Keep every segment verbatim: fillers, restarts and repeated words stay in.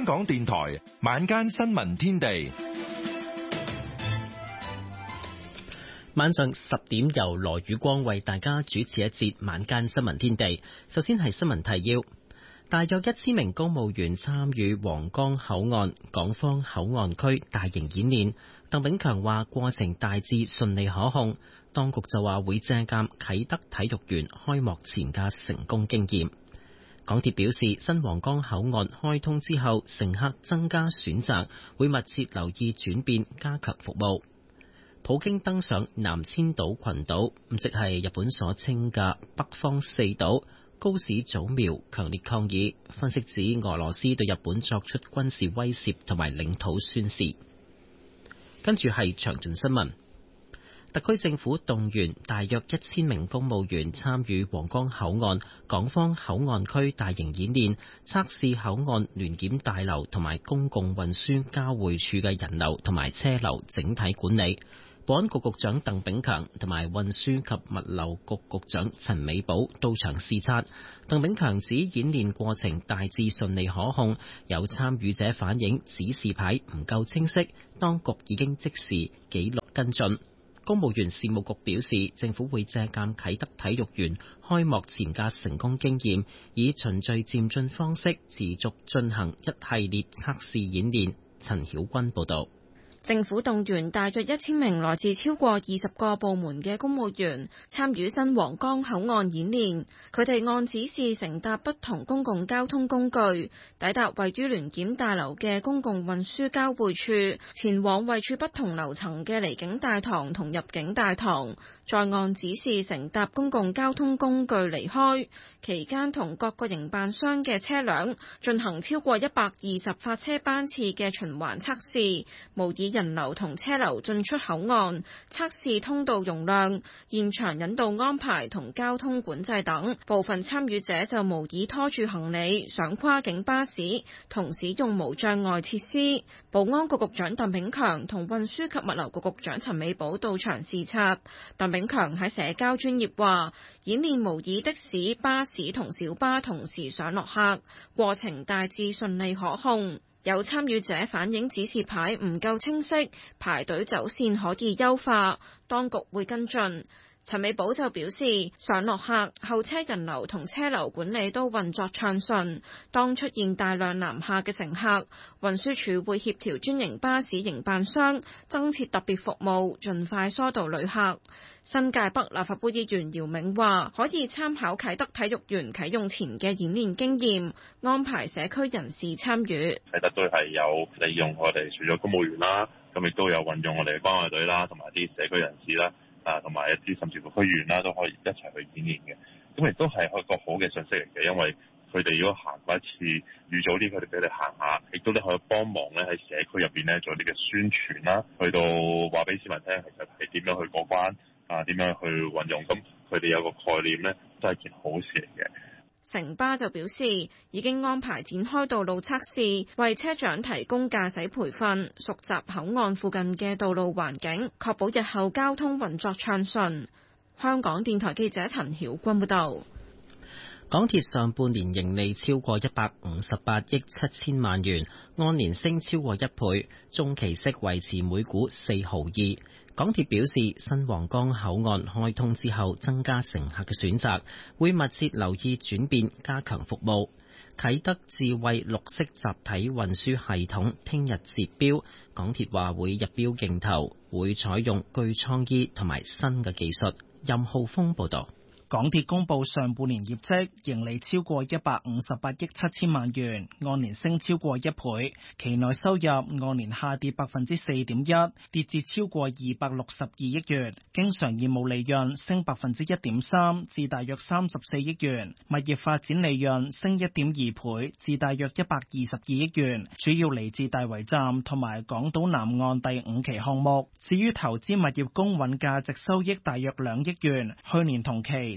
香港電台晚間新聞天地， 晚上十點由羅宇光為大家主持一節晚間新聞天地。首先係新聞提要，大約一千名公務員參與皇崗口岸港方口岸區大型演練。鄧炳強話過程大致順利可控，當局就話會借鑒啟德體育園開幕前嘅成功經驗。港鐵表示，新皇崗口岸開通之後，乘客增加選擇，會密切留意轉變，加強服務。普京登上南千島群島，即係日本所稱嘅北方四島。高市早苗強烈抗議，分析指俄羅斯對日本作出軍事威懾同埋領土宣示。跟住係詳盡新聞。特區政府動員大約一千名公務員參與皇崗口岸港方口岸區大型演練，測試口岸聯檢大樓同埋公共運輸交匯處嘅人流同埋車流整體管理。保安局局長鄧炳強同埋運輸及物流局局長陳美寶到場視察。鄧炳強指演練過程大致順利可控，有參與者反映指示牌唔夠清晰，當局已經即時記錄跟進。公務員事務局表示，政府會借鑑啟德體育園開幕前嘅成功經驗，以循序漸進方式持續進行一系列測試演練。陳曉君報導。 政府動員大約一千名來自超過二十個部門嘅公務員參與新皇崗口岸演練，佢哋按指示乘搭不同公共交通工具，抵達位於聯檢大樓嘅公共運輸交匯處，前往位處不同樓層嘅離境大堂同入境大堂，再按指示乘搭公共交通工具離開。期間同各個營辦商嘅車輛進行超過一百二十發車班次嘅循環測試，模擬人流同車流進出口岸，測試通道容量、現場引導安排同交通管制等。部分參與者就模擬拖住行李上跨境巴士，同使用無障礙設施。保安局局長鄧炳強同運輸及物流局局長陳美寶到場視察。鄧炳強喺社交專頁話，演練模擬的士、巴士同小巴同時上落客，過程大致順利可控。有參與者反映指示牌唔夠清晰，排隊走線可以優化，當局會跟進。陳美寶就表示，上落客、候車人流同車流管理都運作暢順。當出現大量南下嘅乘客，運輸署會協調專營巴士營辦商增設特別服務，盡快疏導旅客。新界北立法會議員姚明話，可以參考啟德體育園啟用前嘅演練經驗，安排社區人士參與。 啟德都係有利用我哋除咗公務員啦，咁亦都有運用我哋嘅關愛隊啦，同埋啲社區人士啦。啊，同埋一啲甚至乎區議員啦，都可以一齊去演練嘅。咁亦都係一個好嘅信息嚟嘅，因為佢哋如果行過一次，預早啲佢哋俾你行下，亦都咧可以幫忙咧喺社區入邊咧做啲嘅宣傳啦，去到話俾市民聽，其實係點樣去過關啊，點樣去運用。咁佢哋有個概念咧，都係件好事嚟嘅。 城巴就表示，已經安排展開道路測試，為車長提供駕駛培訓，熟習口岸附近嘅道路環境，確保日後交通運作暢順。香港電台記者陳曉君報道。 港鐵上半年盈利超過一百五十八億七千萬元，按年升超過一倍，中期息維持每股四毫二。港鐵表示，新皇崗口岸開通之後，增加乘客嘅選擇，會密切留意轉變，加強服務。啟德智慧綠色集體運輸系統聽日截標，港鐵話會入標競投，會採用具創意同埋新嘅技術。任浩峰報導。 港鐵公布上半年業績，盈利超過一百五十八億七千萬元，按年升超過一倍。期內收入按年下跌百分之四點一，跌至超過二百六十二億元。經常業務利潤升百分之一點三，至大約三十四億元。物業發展利潤升一點二倍，至大約一百二十二億元，主要嚟自大圍站同埋港島南岸第五期項目。至於投資物業公允價值收益大約兩億元，去年同期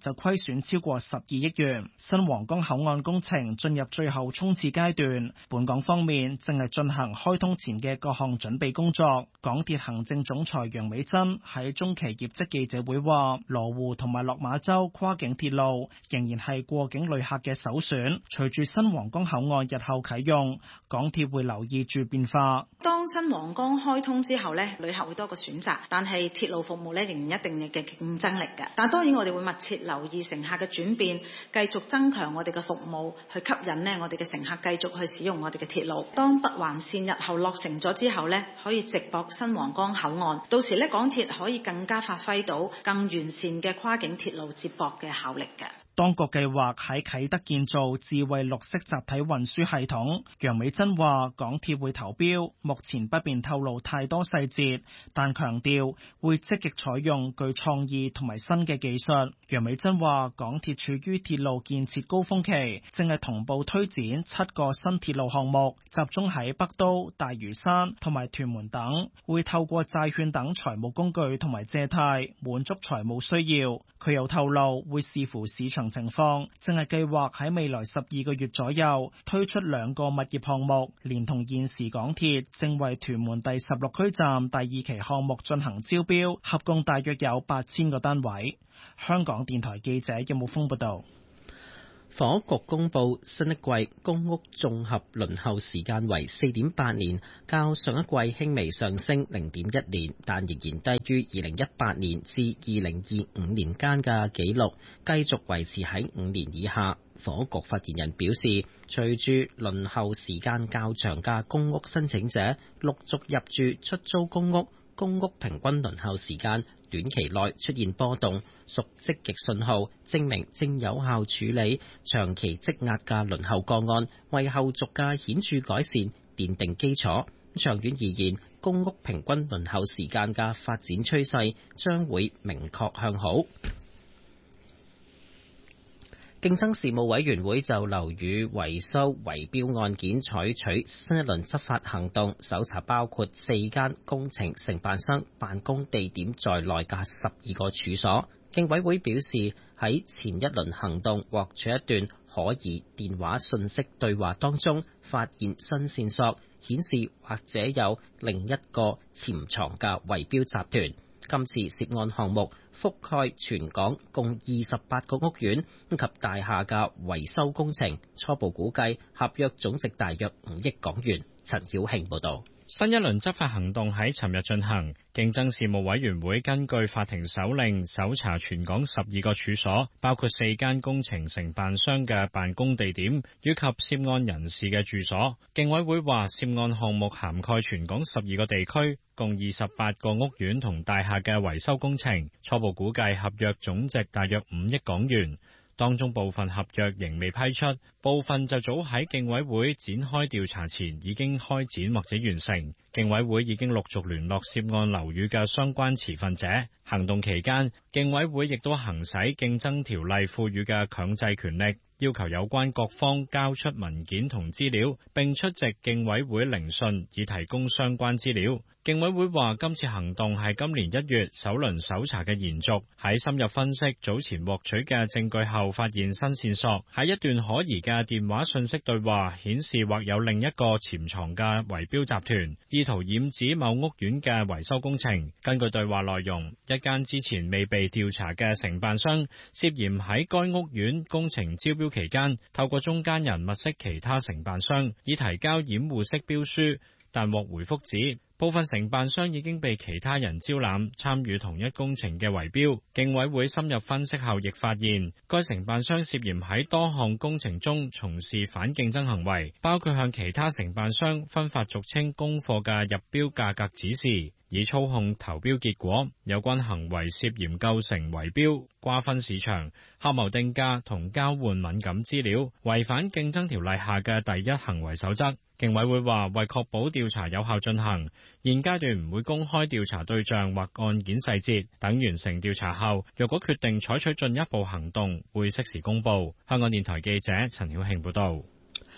就虧損超過十二億元。新皇崗口岸工程進入最後衝刺階段，本港方面正係進行開通前嘅各項準備工作。港鐵行政總裁楊美珍喺中期業績記者會話，羅湖同埋落馬洲跨境鐵路仍然係過境旅客嘅首選。隨住新皇崗口岸日後啟用，港鐵會留意住變化。 當新皇崗開通之後呢，旅客會多個選擇，但係鐵路服務呢仍然一定嘅競爭力嘅。但當然我哋會密切留意乘客嘅轉變，繼續增強我哋嘅服務，去吸引呢我哋嘅乘客繼續去使用我哋嘅鐵路。當北環線日後落成咗之後呢，可以直駁新皇崗口岸，到時呢港鐵可以更加發揮到更完善嘅跨境鐵路接駁嘅效力嘅。 當局計劃喺啟德建造智慧綠色集體運輸系統。楊美珍話港鐵會投標，目前不便透露太多細節，但強調會積極採用具創意同埋新嘅技術。楊美珍話港鐵處於鐵路建設高峰期，正係同步推展七個新鐵路項目，集中喺北都、大嶼山同埋屯門等，會透過債券等財務工具同埋借貸滿足財務需要。佢又透露會視乎市場情況，正係計劃喺未來十二個月左右推出兩個物業項目，連同現時港鐵正為屯門第十六區站第二期項目進行招標，合共大約有八千個單位。香港電台記者任武峰報道。 房屋局公布新一季公屋綜合輪候時間為四點八年，較上一季輕微上升零點一年，但仍然低於二零一八年至二零二五年間嘅紀錄，繼續維持喺五年以下。房屋局發言人表示，隨住輪候時間較長嘅公屋申請者陸續入住出租公屋，公屋平均輪候時間短期內出現波動，屬積極信號，證明正有效處理長期積壓嘅輪候個案，為後續嘅顯著改善奠定基礎。長遠而言，公屋平均輪候時間嘅發展趨勢將會明確向好。競爭事務委員會就樓宇維修圍標案件採取新一輪執法行動，搜查包括四間工程承辦商辦公地點在內嘅十二個處所。競委會表示，喺前一輪行動獲取一段可疑電話訊息對話當中，發現新線索，顯示或者有另一個潛藏嘅圍標集團。今次涉案項目覆蓋全港共二十八個屋苑及大廈嘅維修工程，初步估計合約總值大約五億港元。陳曉慶報導。 新一輪執法行動喺尋日進行，競爭事務委員會根據法庭手令搜查全港十二個處所，包括四間工程承辦商嘅辦公地點以及涉案人士嘅住所。競委會話，涉案項目涵蓋全港十二個地區，共二十八個屋苑同大廈嘅維修工程，初步估計合約總值大約五億港元。當中部分合約仍未批出，部分就早喺競委會展開調查前已經開展或者完成。競委會已經陸續聯絡涉案樓宇嘅相關持份者。行動期間，競委會亦都行使競爭條例賦予嘅強制權力，要求有關各方交出文件同資料，並出席競委會聆訊，以提供相關資料。競委會話，今次行動係今年一月首輪搜查嘅延續，喺深入分析早前獲取嘅證據後，發現新線索，喺一段可疑嘅電話訊息對話顯示或有另一個潛藏嘅圍標集團，意圖染指某屋苑嘅維修工程。根據對話內容，一間之前未被調查嘅承辦商涉嫌喺該屋苑工程招標期間，透過中間人物色其他承辦商，以提交掩護式標書，但獲回覆指部分承辦商已經被其他人招攬參與同一工程嘅圍標。競委會深入分析後，亦發現該承辦商涉嫌喺多項工程中從事反競爭行為，包括向其他承辦商分發俗稱供貨嘅入標價格指示，以操控投標結果。有關行為涉嫌構成圍標、瓜分市場、合謀定價同交換敏感資料，違反競爭條例下嘅第一行為守則。競委會話，為確保調查有效進行，現階段唔會公開調查對象或案件細節，等完成調查後，若果決定採取進一步行動，會適時公佈。香港電台記者陳曉慶報道。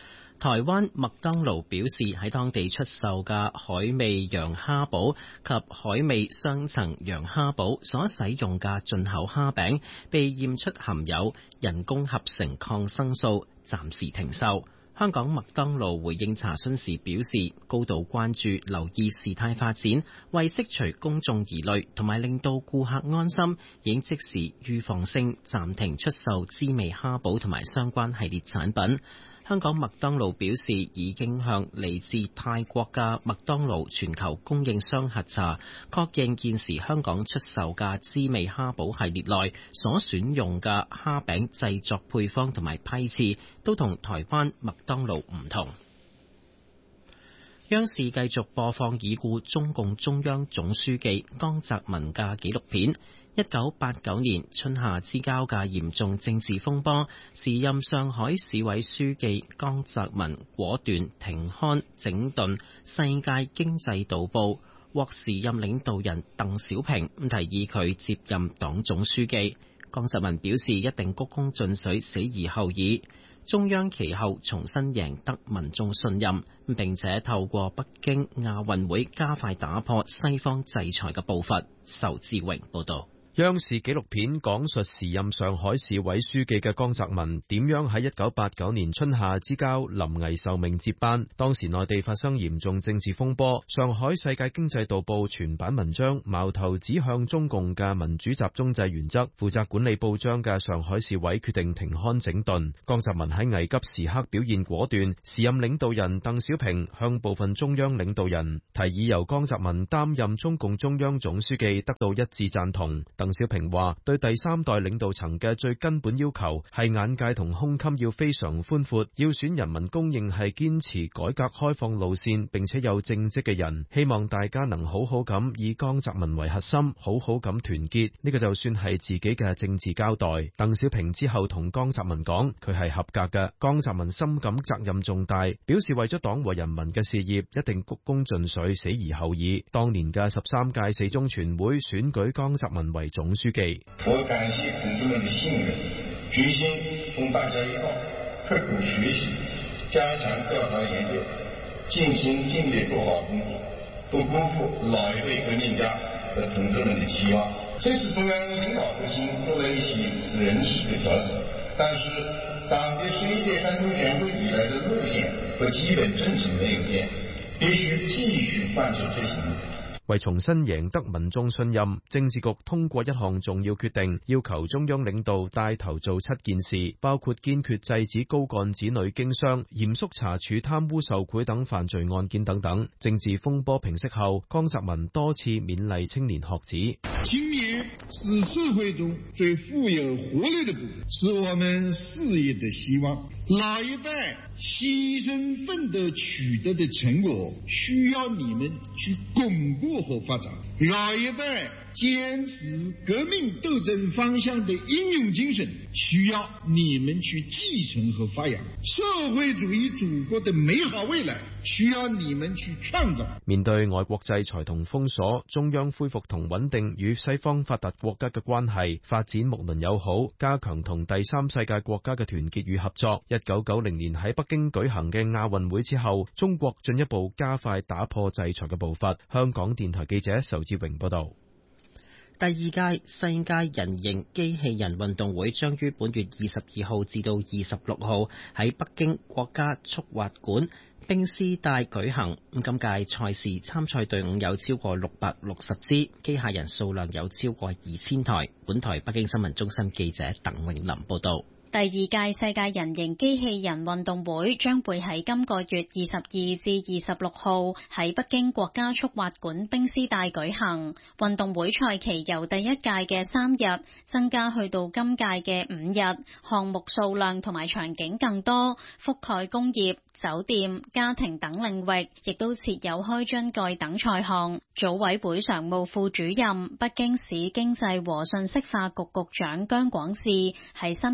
台灣麥當勞表示，喺當地出售嘅海味洋蝦堡及海味雙層洋蝦堡所使用嘅進口蝦餅被驗出含有人工合成抗生素，暫時停售。香港麥當勞回應查詢時表示，高度關注，留意事態發展，為釋除公眾疑慮同埋令到顧客安心，已經即時預防性暫停出售滋味蝦堡同埋相關系列產品。香港麥當勞表示，已經向嚟自泰國嘅麥當勞全球供應商核查，確認現時香港出售嘅滋味蝦堡系列內所選用嘅蝦餅製作配方同埋批次都同台灣麥當勞唔同。央視繼續播放已故中共中央總書記江澤民嘅紀錄片。一九八九年春夏之交嘅嚴重政治風波，時任上海市委書記江澤民果斷停刊整頓《世界經濟導報》，獲時任領導人鄧小平提議佢接任黨總書記。江澤民表示一定鞠躬盡瘁，死而後已。中央其後重新贏得民眾信任，並且透過北京亞運會加快打破西方制裁嘅步伐。仇志榮報道。 央視紀錄片講述時任上海市委書記嘅江澤民點樣喺一九八九年春夏之交臨危受命接班。當時內地發生嚴重政治風波，上海世界經濟導報全版文章矛頭指向中共嘅民主集中制原則，負責管理報章嘅上海市委決定停刊整頓。江澤民喺危急時刻表現果斷，時任領導人鄧小平向部分中央領導人提議由江澤民擔任中共中央總書記，得到一致贊同。鄧小平話：對第三代領導層嘅最根本要求係眼界同胸襟要非常寬闊，要選人民公認係堅持改革開放路線並且有正職嘅人。希望大家能好好咁以江澤民為核心，好好咁團結，呢個就算係自己嘅政治交代。鄧小平之後同江澤民講，佢係合格嘅。江澤民深感責任重大，表示為咗黨和人民嘅事業，一定鞠躬盡瘁，死而後已。當年嘅十三屆四中全會選舉江澤民為總書記。 我感謝同志們的信任，決心同大家一道刻苦學習，加強調查研究，盡心盡力做好工作，不辜負老一輩革命家和同志們的期望。這次中央領導核心做了一些人事的調整，但是黨的十一屆三中全會以來的路線和基本政策沒有變，必須繼續貫徹執行。 為重新贏得民眾信任，政治局通過一項重要決定，要求中央領導帶頭做七件事，包括堅決制止高幹子女經商，嚴肅查處貪污受賄等犯罪案件等等。政治風波平息後，江澤民多次勉勵青年學子： 青年是社會中最富有活力的部分，是我們事業的希望。老一代犧牲奮鬥取得的成果，需要你們去鞏固和發展。老一代堅持革命鬥爭方向的英勇精神，需要你們去繼承和發揚。社會主義祖國的美好未來，需要你們去創造。 面對外國制裁同封鎖，中央恢復同穩定與西方發達國家嘅關係，發展睦鄰友好，加強同第三世界國家嘅團結與合作。一九九零年喺北京舉行嘅亞運會之後，中國進一步加快打破制裁嘅步伐。香港電台記者仇志榮報道。 第二屆世界人形機器人運動會將於本月二十二號至到二十六號喺北京國家速滑館冰絲帶舉行。今屆賽事參賽隊伍有超過六百六十支，機械人數量有超過二千台。本台北京新聞中心記者鄧永林報道。 第二屆世界人形機器人運動會將會喺今個月二十二至二十六號喺北京國家速滑館冰絲帶舉行。運動會賽期由第一屆嘅三日增加去到今屆嘅五日，項目數量同埋場景更多，覆蓋工業、酒店、家庭等領域，亦都設有開樽蓋等賽項。組委會常務副主任、北京市經濟和信息化局局長姜廣智喺新聞發佈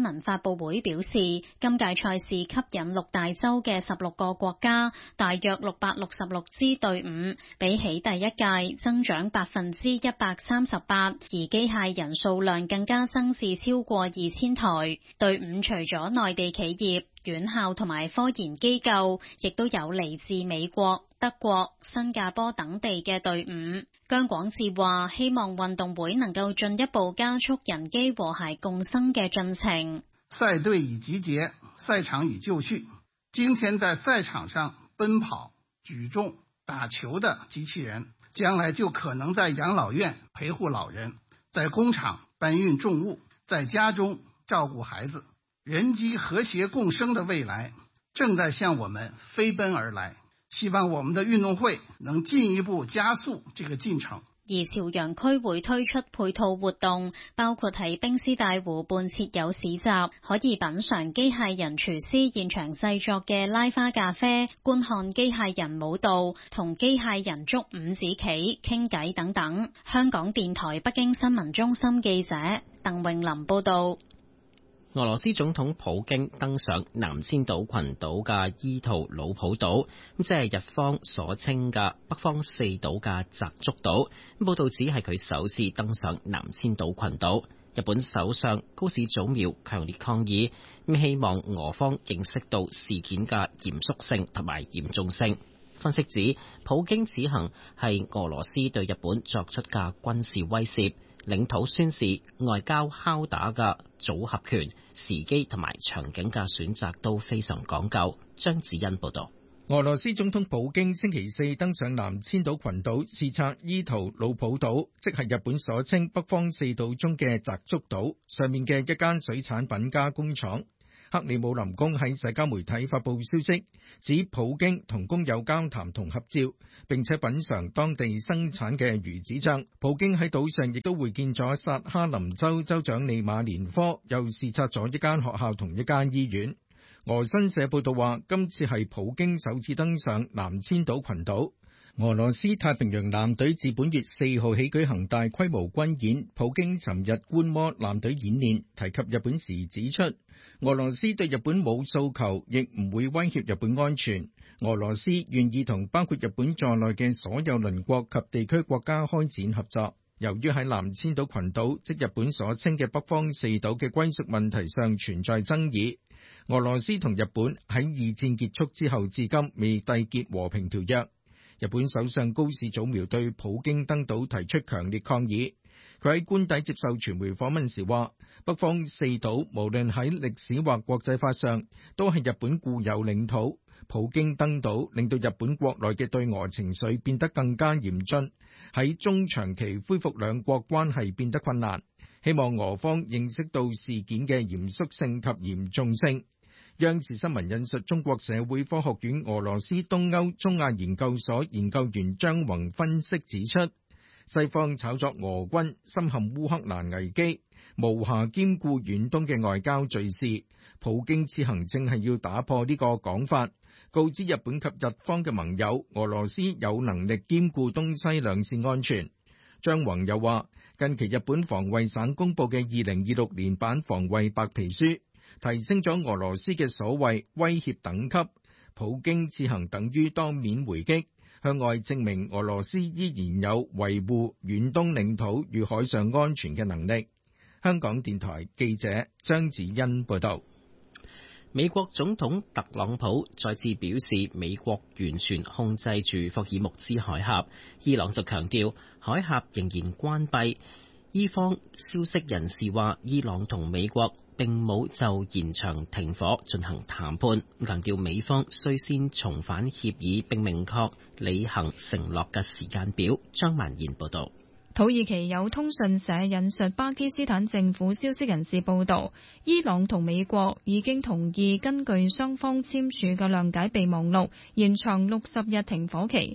奧會表示，今屆賽事吸引六大洲嘅十六個國家，大約六百六十六支隊伍，比起第一屆增長百分之一百三十八，而機械人數量更加增至超過二千台。隊伍除咗內地企業、院校同埋科研機構，亦都有嚟自美國、德國、新加坡等地嘅隊伍。姜廣智話：希望運動會能夠進一步加速人機和諧共生嘅進程。 賽隊已集結，賽場已就緒。今天在賽場上奔跑、舉重、打球的機器人，將來就可能在養老院陪護老人，在工廠搬運重物，在家中照顧孩子。人機和諧共生的未來正在向我們飛奔而來，希望我們的運動會能進一步加速這個進程。 而朝陽區會推出配套活動，包括喺冰絲帶湖畔設有市集，可以品嘗機械人廚師現場製作嘅拉花咖啡，觀看機械人舞蹈，同機械人捉五子棋、傾偈等等。香港電台北京新聞中心記者鄧詠琳報道。 俄羅斯總統普京登上南千島群島嘅伊圖魯普島，即係日方所稱嘅北方四島嘅澤竹島。報道指係佢首次登上南千島群島。日本首相高市早苗強烈抗議，希望俄方認識到事件嘅嚴肅性同埋嚴重性。分析指，普京此行係俄羅斯對日本作出嘅軍事威懾。領土宣示、外交敲打嘅組合拳、時機同埋場景嘅選擇都非常講究。張子欣報道。 俄羅斯總統普京星期四登上南千島群島視察伊圖魯普島，即係日本所稱北方四島中嘅澤竹島上面嘅一間水產品加工廠。克里姆林宮喺社交媒體發布消息，指普京同工友交談同合照，並且品嘗當地生產嘅魚子醬。普京喺島上亦都會見咗薩哈林州州長利馬連科，又視察咗一間學校同一間醫院。俄新社報道話，今次係普京首次登上南千島群島。俄羅斯太平洋艦隊自本月四號起舉行大規模軍演，普京尋日觀摩艦隊演練，提及日本時指出，俄羅斯對日本冇訴求，亦唔會威脅日本安全。俄羅斯願意同包括日本在內嘅所有鄰國及地區國家開展合作。由於喺南千島群島，即日本所稱嘅北方四島嘅歸屬問題上存在爭議，俄羅斯同日本喺二戰結束之後至今未締結和平條約。日本首相高市早苗對普京登島提出強烈抗議。佢喺官邸接受傳媒訪問時話，北方四島無論喺歷史或國際法上都係日本固有領土。普京登島令到日本國內嘅對俄情緒變得更加嚴峻，喺中長期恢復兩國關係變得困難。希望俄方認識到事件嘅嚴肅性及嚴重性。央視新聞引述中國社會科學院俄羅斯東歐中亞研究所研究員張宏分析指出，西方炒作俄軍深陷烏克蘭危機，無暇兼顧遠東嘅外交敘事。普京此行正係要打破呢個講法，告知日本及日方嘅盟友，俄羅斯有能力兼顧東西兩線安全。張宏又話，近期日本防衛省公佈嘅二零二六年版防衛白皮書，提升咗俄羅斯嘅所謂威脅等級。普京此行等於當面回擊，向外證明俄羅斯依然有維護遠東領土與海上安全嘅能力。香港電台記者張子欣報道。 美國總統特朗普再次表示，美國完全控制住霍爾木茲海峽，伊朗就強調海峽仍然關閉。伊方消息人士話，伊朗同美國並冇就延長停火進行談判，強調美方需先重返協議並明確履行承諾嘅時間表。張曼燕報道。 土耳其有通訊社引述巴基斯坦政府消息人士報道，伊朗同美國已經同意根據雙方簽署嘅諒解備忘錄，延長六十日停火期。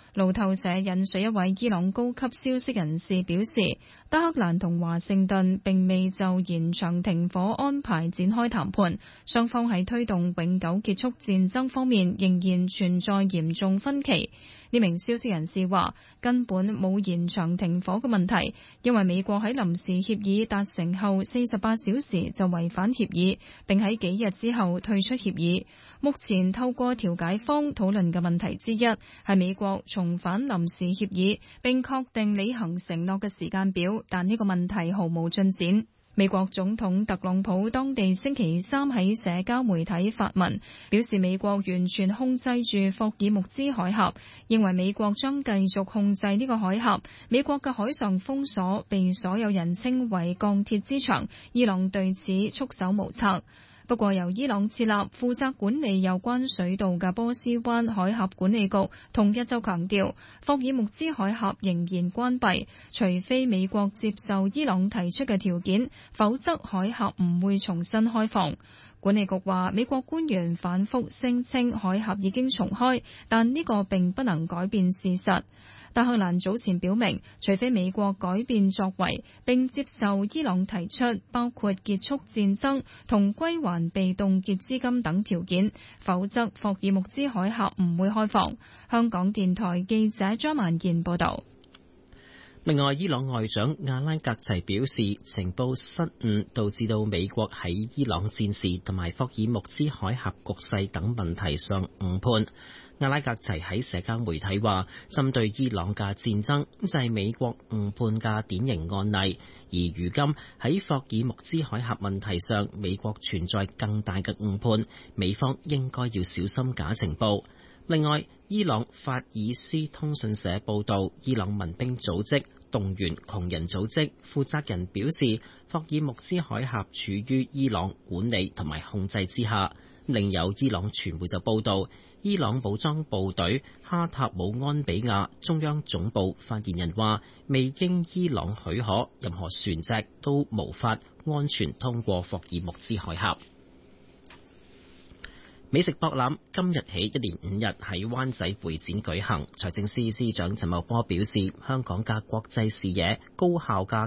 路透社引述一位伊朗高級消息人士表示，德黑蘭同華盛頓並未就延長停火安排展開談判，雙方喺推動永久結束戰爭方面仍然存在嚴重分歧。呢名消息人士話，根本冇延長停火嘅問題，因為美國喺臨時協議達成後四十八小時就違反協議，並喺幾日之後退出協議。目前透過調解方討論嘅問題之一係美國重返臨時協議並確定履行承諾嘅時間表，但呢個問題毫無進展。美國總統特朗普當地星期三喺社交媒體發文，表示美國完全控制住霍爾木茲海峽，認為美國將繼續控制呢個海峽。美國嘅海上封鎖被所有人稱為鋼鐵之牆，伊朗對此束手無策。不過，由伊朗設立負責管理有關水道嘅波斯灣海峽管理局同日就強調，霍爾木茲海峽仍然關閉，除非美國接受伊朗提出嘅條件，否則海峽唔會重新開放。管理局話，美國官員反覆聲稱海峽已經重開，但呢個並不能改變事實。德黑蘭早前表明，除非美國改變作為並接受伊朗提出包括結束戰爭同歸還被凍結資金等條件，否則霍爾木茲海峽唔會開放。香港電台記者張曼燕報導。 另外，伊朗外長阿拉格齊表示，情報失誤導致到美國喺伊朗戰事同埋霍爾木茲海峽局勢等問題上誤判。阿拉格齊喺社交媒體話，針對伊朗嘅戰爭就係美國誤判嘅典型案例，而如今喺霍爾木茲海峽問題上，美國存在更大嘅誤判，美方應該要小心假情報。另外，伊朗法爾斯通訊社報道，伊朗民兵組織動員窮人組織負責人表示，霍爾木茲海峽處於伊朗管理同埋控制之下。另有伊朗傳媒就報道，伊朗武裝部隊哈塔姆安比亞中央總部發言人話，未經伊朗許可，任何船隻都無法安全通過霍爾木茲海峽。美食博覽今日起一連五日喺灣仔會展舉行，財政司司長陳茂波表示，香港嘅國際視野、高效嘅